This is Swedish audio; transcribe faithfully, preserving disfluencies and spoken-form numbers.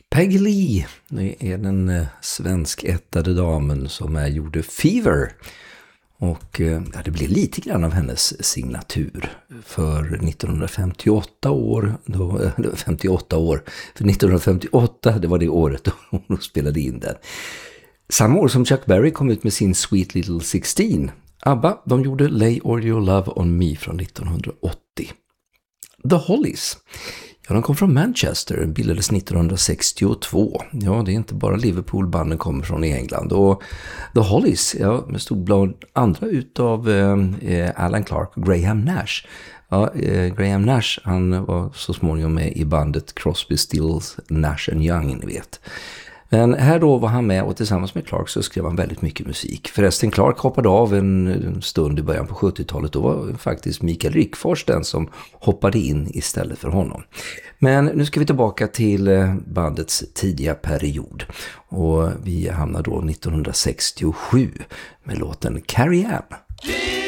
Peggy Lee, det är den eh, svenskättade damen som är gjorde Fever. Och eh, ja, det blir lite grann av hennes signatur. För nittonhundrafemtioåtta år, då, eh, femtioåtta år, för nittonhundrafemtioåtta, det var det året då hon spelade in den. Samma år som Chuck Berry kom ut med sin Sweet Little sexton. ABBA, de gjorde Lay All Your Love On Me från nittonhundraåttio. The Hollies, ja, de kom från Manchester, bildades nittonhundrasextiotvå. Ja, det är inte bara Liverpool-banden kommer från i England. Och The Hollies, ja, stod bland andra utav eh, Alan Clark och Graham Nash. Ja, eh, Graham Nash, han var så småningom med i bandet Crosby, Stills, Nash and Young, ni vet. Men här då var han med och tillsammans med Clark så skrev han väldigt mycket musik. Förresten, Clark hoppade av en stund i början på sjuttiotalet. Då var faktiskt Mikael Rickfors den som hoppade in istället för honom. Men nu ska vi tillbaka till bandets tidiga period. Och vi hamnar då nittonhundrasextiosju med låten Carrie Ann.